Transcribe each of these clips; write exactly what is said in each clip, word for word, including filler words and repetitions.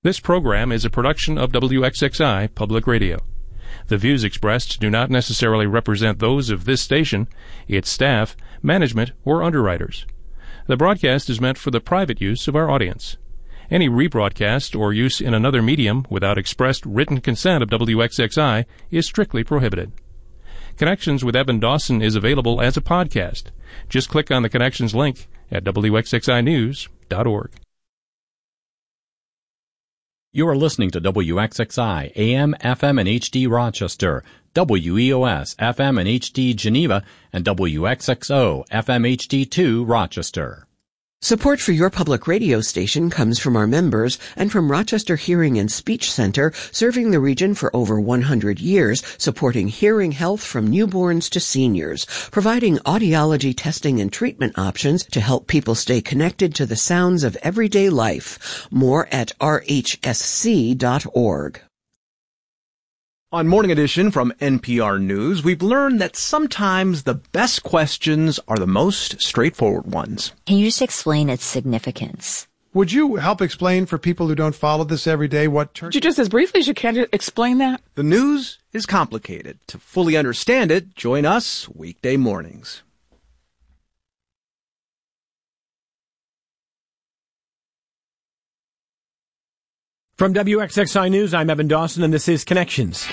This program is a production of W X X I Public Radio. The views expressed do not necessarily represent those of this station, its staff, management, or underwriters. The broadcast is meant for the private use of our audience. Any rebroadcast or use in another medium without expressed written consent of W X X I is strictly prohibited. Connections with Evan Dawson is available as a podcast. Just click on the Connections link at W X X I news dot org. You are listening to W X X I, A M, F M, and H D Rochester, W E O S, F M and H D Geneva, and W X X O, F M H D two Rochester. Support for your public radio station comes from our members and from Rochester Hearing and Speech Center, serving the region for over one hundred years, supporting hearing health from newborns to seniors, providing audiology testing and treatment options to help people stay connected to the sounds of everyday life. More at R H S C dot org. On Morning Edition from N P R News, we've learned that sometimes the best questions are the most straightforward ones. Can you just explain its significance? Would you help explain for people who don't follow this every day what turkey... Could you just as briefly as you can explain that? The news is complicated. To fully understand it, join us weekday mornings. From W X X I News, I'm Evan Dawson, and this is Connections.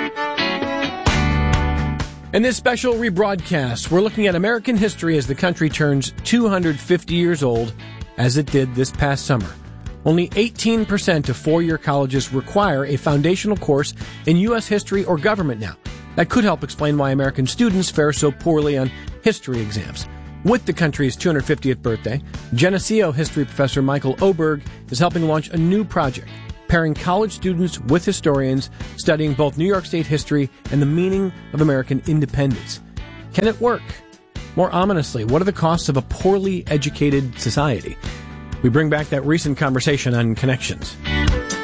In this special rebroadcast, we're looking at American history as the country turns two hundred fifty years old, as it did this past summer. Only eighteen percent of four-year colleges require a foundational course in U S history or government now. That could help explain why American students fare so poorly on history exams. With the country's two hundred fiftieth birthday, Geneseo history professor Michael Oberg is helping launch a new project, pairing college students with historians studying both New York State history and the meaning of American independence. Can it work? More ominously, what are the costs of a poorly educated society? We bring back that recent conversation on Connections.